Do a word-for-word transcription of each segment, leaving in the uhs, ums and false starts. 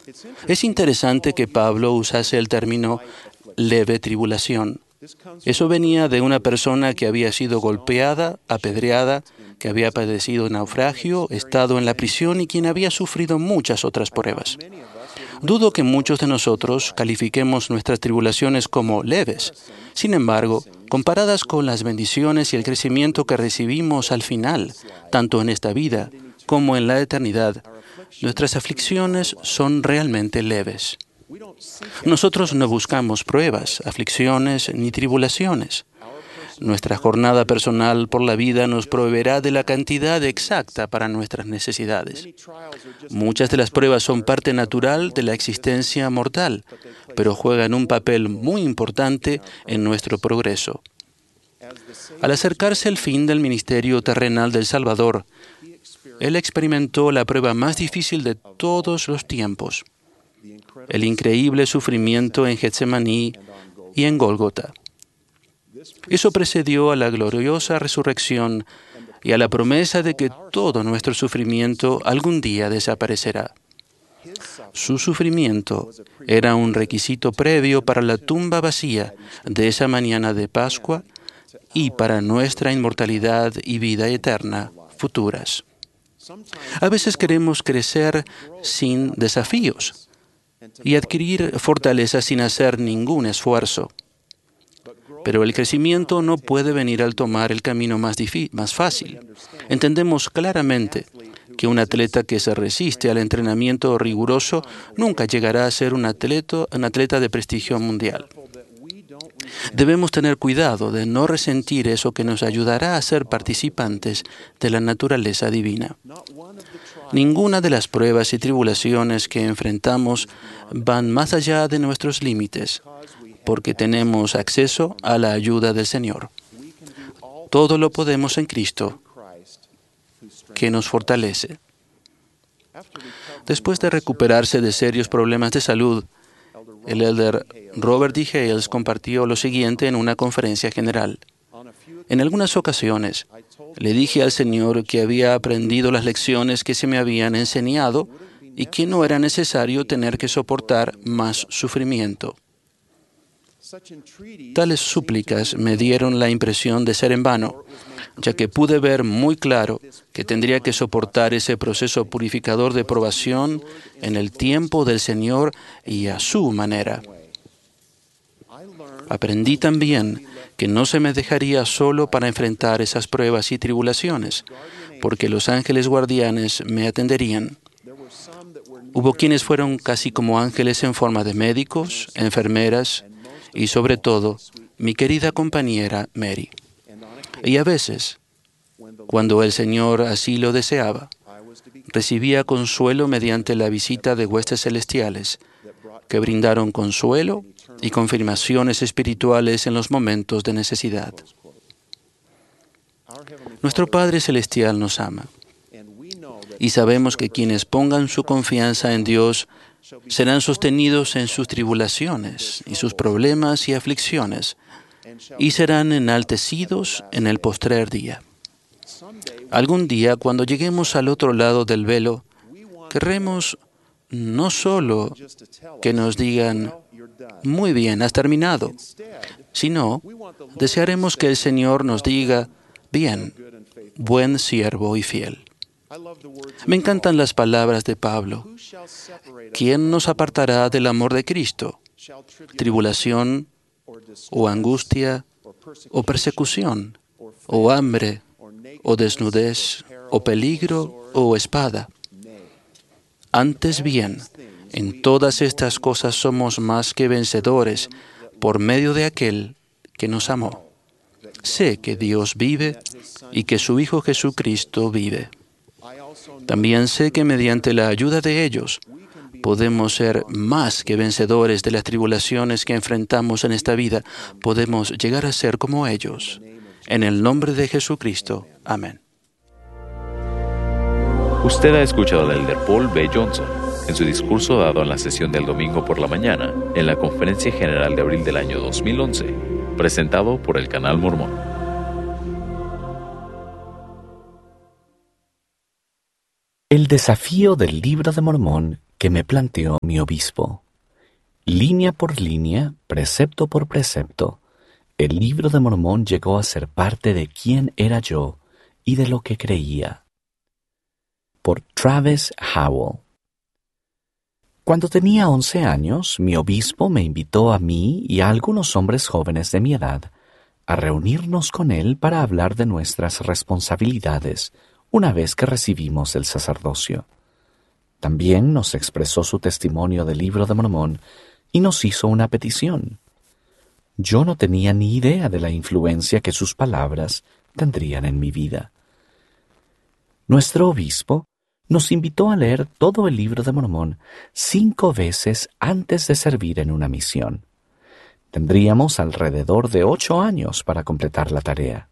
Es interesante que Pablo usase el término leve tribulación. Eso venía de una persona que había sido golpeada, apedreada, que había padecido naufragio, estado en la prisión y quien había sufrido muchas otras pruebas. Dudo que muchos de nosotros califiquemos nuestras tribulaciones como leves. Sin embargo, comparadas con las bendiciones y el crecimiento que recibimos al final, tanto en esta vida como en la eternidad, nuestras aflicciones son realmente leves. Nosotros no buscamos pruebas, aflicciones ni tribulaciones. Nuestra jornada personal por la vida nos proveerá de la cantidad exacta para nuestras necesidades. Muchas de las pruebas son parte natural de la existencia mortal, pero juegan un papel muy importante en nuestro progreso. Al acercarse el fin del ministerio terrenal del Salvador, Él experimentó la prueba más difícil de todos los tiempos, el increíble sufrimiento en Getsemaní y en Gólgota. Eso precedió a la gloriosa resurrección y a la promesa de que todo nuestro sufrimiento algún día desaparecerá. Su sufrimiento era un requisito previo para la tumba vacía de esa mañana de Pascua y para nuestra inmortalidad y vida eterna futuras. A veces queremos crecer sin desafíos y adquirir fortaleza sin hacer ningún esfuerzo. Pero el crecimiento no puede venir al tomar el camino más, más fácil. Entendemos claramente que un atleta que se resiste al entrenamiento riguroso nunca llegará a ser un atleta, un atleta de prestigio mundial. Debemos tener cuidado de no resentir eso que nos ayudará a ser participantes de la naturaleza divina. Ninguna de las pruebas y tribulaciones que enfrentamos van más allá de nuestros límites, porque tenemos acceso a la ayuda del Señor. Todo lo podemos en Cristo, que nos fortalece. Después de recuperarse de serios problemas de salud, el elder Robert D. Hales compartió lo siguiente en una conferencia general. En algunas ocasiones, le dije al Señor que había aprendido las lecciones que se me habían enseñado y que no era necesario tener que soportar más sufrimiento. Tales súplicas me dieron la impresión de ser en vano, ya que pude ver muy claro que tendría que soportar ese proceso purificador de probación en el tiempo del Señor y a su manera. Aprendí también que no se me dejaría solo para enfrentar esas pruebas y tribulaciones, porque los ángeles guardianes me atenderían. Hubo quienes fueron casi como ángeles en forma de médicos, enfermeras y, sobre todo, mi querida compañera Mary. Y a veces, cuando el Señor así lo deseaba, recibía consuelo mediante la visita de huestes celestiales que brindaron consuelo y confirmaciones espirituales en los momentos de necesidad. Nuestro Padre Celestial nos ama y sabemos que quienes pongan su confianza en Dios serán sostenidos en sus tribulaciones y sus problemas y aflicciones y serán enaltecidos en el postrer día. Algún día, cuando lleguemos al otro lado del velo, querremos no solo que nos digan, muy bien, has terminado, sino desearemos que el Señor nos diga, bien, buen siervo y fiel. Me encantan las palabras de Pablo. ¿Quién nos apartará del amor de Cristo? ¿Tribulación, o angustia, o persecución, o hambre, o desnudez, o peligro, o espada? Antes bien, en todas estas cosas somos más que vencedores por medio de aquel que nos amó. Sé que Dios vive y que su Hijo Jesucristo vive. También sé que mediante la ayuda de ellos podemos ser más que vencedores de las tribulaciones que enfrentamos en esta vida. Podemos llegar a ser como ellos. En el nombre de Jesucristo. Amén. Usted ha escuchado al elder Paul B. Johnson en su discurso dado en la sesión del domingo por la mañana en la Conferencia General de abril del año dos mil once, presentado por el Canal Mormón. El desafío del Libro de Mormón que me planteó mi obispo. Línea por línea, precepto por precepto, el Libro de Mormón llegó a ser parte de quién era yo y de lo que creía. Por Travis Howell. Cuando tenía once años, mi obispo me invitó a mí y a algunos hombres jóvenes de mi edad a reunirnos con él para hablar de nuestras responsabilidades una vez que recibimos el sacerdocio. También nos expresó su testimonio del Libro de Mormón y nos hizo una petición. Yo no tenía ni idea de la influencia que sus palabras tendrían en mi vida. Nuestro obispo nos invitó a leer todo el Libro de Mormón cinco veces antes de servir en una misión. Tendríamos alrededor de ocho años para completar la tarea.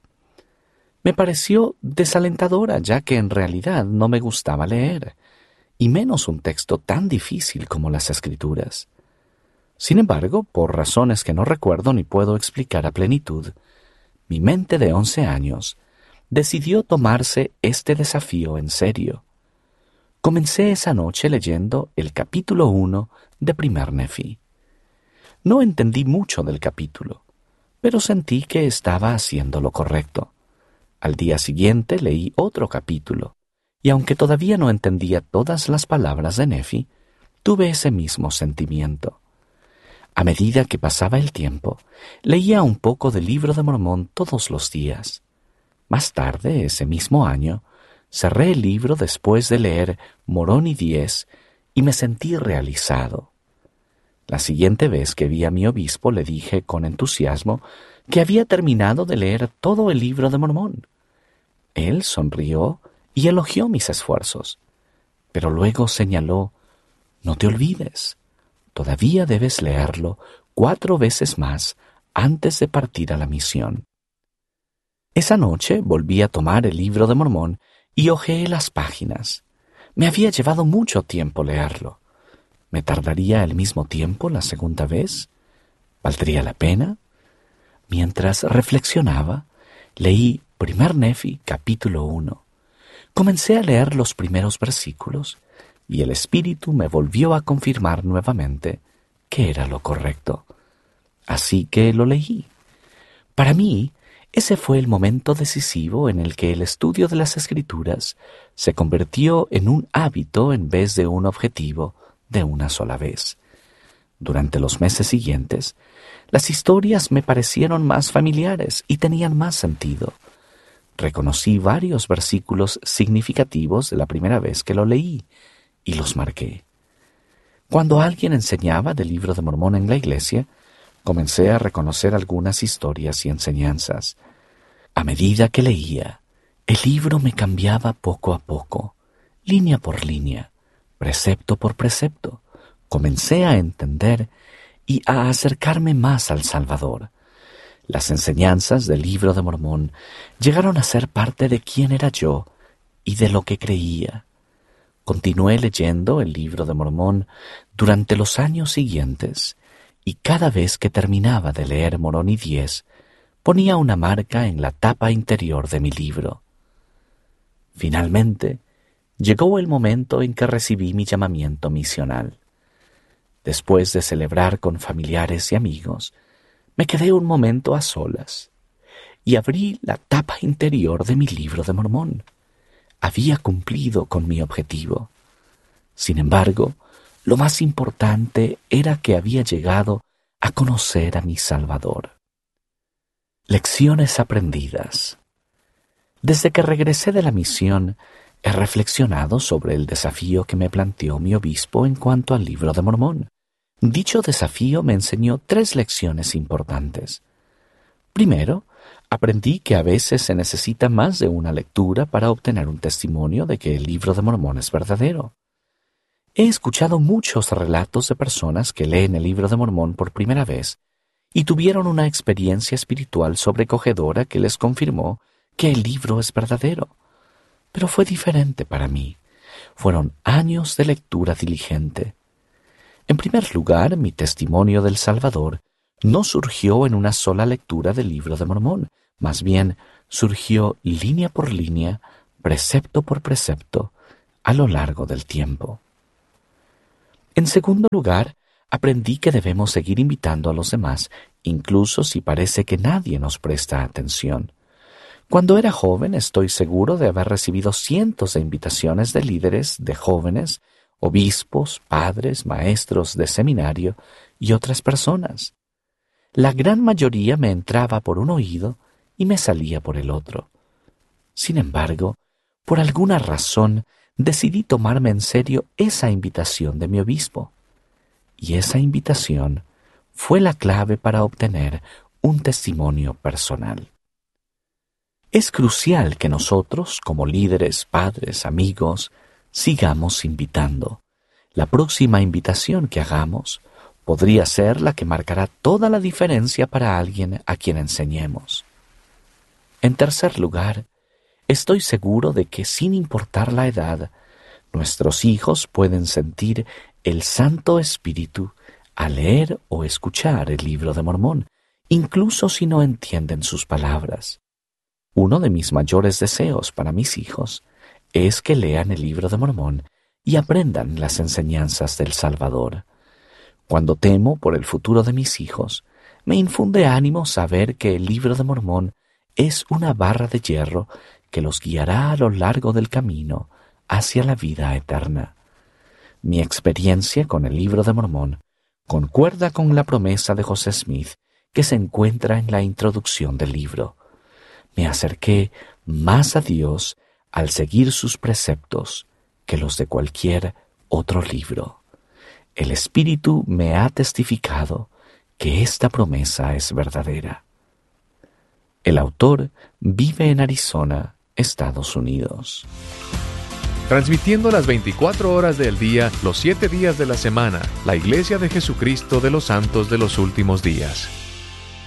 Me pareció desalentadora, ya que en realidad no me gustaba leer, y menos un texto tan difícil como las Escrituras. Sin embargo, por razones que no recuerdo ni puedo explicar a plenitud, mi mente de once años decidió tomarse este desafío en serio. Comencé esa noche leyendo el capítulo uno de Primer Nefi. No entendí mucho del capítulo, pero sentí que estaba haciendo lo correcto. Al día siguiente leí otro capítulo, y aunque todavía no entendía todas las palabras de Nefi, tuve ese mismo sentimiento. A medida que pasaba el tiempo, leía un poco del Libro de Mormón todos los días. Más tarde, ese mismo año, cerré el libro después de leer Moroni diez y me sentí realizado. La siguiente vez que vi a mi obispo le dije con entusiasmo que había terminado de leer todo el Libro de Mormón. Él sonrió y elogió mis esfuerzos, pero luego señaló: «No te olvides, todavía debes leerlo cuatro veces más antes de partir a la misión». Esa noche volví a tomar el Libro de Mormón y hojeé las páginas. Me había llevado mucho tiempo leerlo. ¿Me tardaría el mismo tiempo la segunda vez? ¿Valdría la pena? Mientras reflexionaba, leí Primer Nefi, capítulo uno. Comencé a leer los primeros versículos y el Espíritu me volvió a confirmar nuevamente que era lo correcto. Así que lo leí. Para mí, ese fue el momento decisivo en el que el estudio de las Escrituras se convirtió en un hábito en vez de un objetivo de una sola vez. Durante los meses siguientes, las historias me parecieron más familiares y tenían más sentido. Reconocí varios versículos significativos de la primera vez que lo leí y los marqué. Cuando alguien enseñaba del Libro de Mormón en la iglesia, comencé a reconocer algunas historias y enseñanzas. A medida que leía, el libro me cambiaba poco a poco, línea por línea, precepto por precepto. Comencé a entender y a acercarme más al Salvador. Las enseñanzas del Libro de Mormón llegaron a ser parte de quién era yo y de lo que creía. Continué leyendo el Libro de Mormón durante los años siguientes, y cada vez que terminaba de leer Moroni diez, ponía una marca en la tapa interior de mi libro. Finalmente, llegó el momento en que recibí mi llamamiento misional. Después de celebrar con familiares y amigos, me quedé un momento a solas y abrí la tapa interior de mi Libro de Mormón. Había cumplido con mi objetivo. Sin embargo, lo más importante era que había llegado a conocer a mi Salvador. Lecciones aprendidas. Desde que regresé de la misión, he reflexionado sobre el desafío que me planteó mi obispo en cuanto al Libro de Mormón. Dicho desafío me enseñó tres lecciones importantes. Primero, aprendí que a veces se necesita más de una lectura para obtener un testimonio de que el Libro de Mormón es verdadero. He escuchado muchos relatos de personas que leen el Libro de Mormón por primera vez y tuvieron una experiencia espiritual sobrecogedora que les confirmó que el libro es verdadero. Pero fue diferente para mí. Fueron años de lectura diligente. En primer lugar, mi testimonio del Salvador no surgió en una sola lectura del Libro de Mormón, más bien surgió línea por línea, precepto por precepto, a lo largo del tiempo. En segundo lugar, aprendí que debemos seguir invitando a los demás, incluso si parece que nadie nos presta atención. Cuando era joven, estoy seguro de haber recibido cientos de invitaciones de líderes, de jóvenes, obispos, padres, maestros de seminario y otras personas. La gran mayoría me entraba por un oído y me salía por el otro. Sin embargo, por alguna razón, decidí tomarme en serio esa invitación de mi obispo. Y esa invitación fue la clave para obtener un testimonio personal. Es crucial que nosotros, como líderes, padres, amigos, sigamos invitando. La próxima invitación que hagamos podría ser la que marcará toda la diferencia para alguien a quien enseñemos. En tercer lugar, estoy seguro de que sin importar la edad, nuestros hijos pueden sentir el Santo Espíritu al leer o escuchar el Libro de Mormón, incluso si no entienden sus palabras. Uno de mis mayores deseos para mis hijos es que lean el Libro de Mormón y aprendan las enseñanzas del Salvador. Cuando temo por el futuro de mis hijos, me infunde ánimo saber que el Libro de Mormón es una barra de hierro que los guiará a lo largo del camino hacia la vida eterna. Mi experiencia con el Libro de Mormón concuerda con la promesa de José Smith que se encuentra en la introducción del libro. Me acerqué más a Dios al seguir sus preceptos que los de cualquier otro libro. El Espíritu me ha testificado que esta promesa es verdadera. El autor vive en Arizona, Estados Unidos. Transmitiendo las veinticuatro horas del día, los siete días de la semana, la Iglesia de Jesucristo de los Santos de los Últimos Días.